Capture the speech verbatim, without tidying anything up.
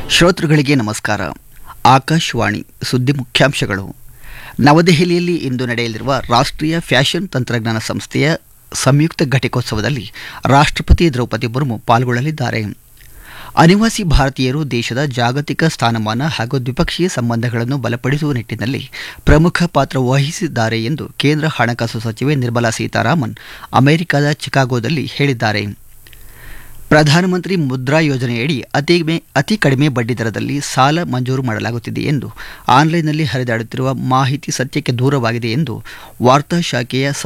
ಶ್ರೋತೃಗಳಿಗೆ ನಮಸ್ಕಾರ. ಆಕಾಶವಾಣಿ ಸುದ್ದಿ ಮುಖ್ಯಾಂಶಗಳು. ನವದೆಹಲಿಯಲ್ಲಿ ಇಂದು ನಡೆಯಲಿರುವ ರಾಷ್ಟ್ರೀಯ ಫ್ಯಾಷನ್ ತಂತ್ರಜ್ಞಾನ ಸಂಸ್ಥೆಯ ಸಂಯುಕ್ತ ಘಟಿಕೋತ್ಸವದಲ್ಲಿ ರಾಷ್ಟ್ರಪತಿ ದ್ರೌಪದಿ ಮುರ್ಮು ಪಾಲ್ಗೊಳ್ಳಲಿದ್ದಾರೆ. ಅನಿವಾಸಿ ಭಾರತೀಯರು ದೇಶದ ಜಾಗತಿಕ ಸ್ಥಾನಮಾನ ಹಾಗೂ ದ್ವಿಪಕ್ಷೀಯ ಸಂಬಂಧಗಳನ್ನು ಬಲಪಡಿಸುವ ನಿಟ್ಟಿನಲ್ಲಿ ಪ್ರಮುಖ ಪಾತ್ರ ವಹಿಸಿದ್ದಾರೆ ಎಂದು ಕೇಂದ್ರ ಹಣಕಾಸು ಸಚಿವೆ ನಿರ್ಮಲಾ ಸೀತಾರಾಮನ್ ಅಮೆರಿಕದ ಚಿಕಾಗೋದಲ್ಲಿ ಹೇಳಿದ್ದಾರೆ. ಪ್ರಧಾನಮಂತ್ರಿ ಮುದ್ರಾ ಯೋಜನೆಯಡಿ ಅತಿ ಅತಿ ಕಡಿಮೆ ಬಡ್ಡಿದರದಲ್ಲಿ ಸಾಲ ಮಂಜೂರು ಮಾಡಲಾಗುತ್ತಿದೆ ಎಂದು ಆನ್ಲೈನ್ನಲ್ಲಿ ಹರಿದಾಡುತ್ತಿರುವ ಮಾಹಿತಿ ಸತ್ಯಕ್ಕೆ ದೂರವಾಗಿದೆ ಎಂದು ವಾರ್ತಾ ಶಾಖೆಯ